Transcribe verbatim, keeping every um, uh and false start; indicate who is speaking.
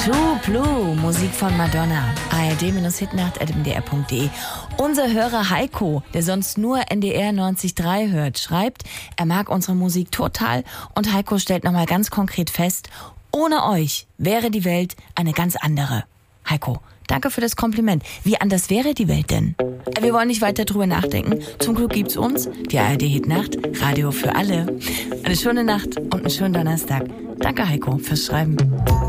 Speaker 1: True Blue, Musik von Madonna. A R D-hitnacht at m d r punkt d e. Unser Hörer Heiko, der sonst nur N D R neunzig Komma drei hört, schreibt, er mag unsere Musik total und Heiko stellt nochmal ganz konkret fest, ohne euch wäre die Welt eine ganz andere. Heiko, danke für das Kompliment. Wie anders wäre die Welt denn? Wir wollen nicht weiter drüber nachdenken. Zum Glück gibt's uns, die A R D-Hitnacht, Radio für alle. Eine schöne Nacht und einen schönen Donnerstag. Danke Heiko fürs Schreiben.